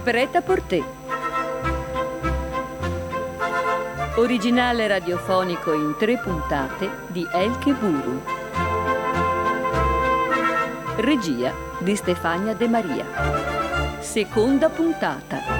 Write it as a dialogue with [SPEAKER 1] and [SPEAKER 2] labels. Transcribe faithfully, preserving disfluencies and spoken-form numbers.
[SPEAKER 1] Prêt-à-porter. Originale radiofonico in tre puntate di Elke Buru. Regia di Stefania De Maria. Seconda puntata.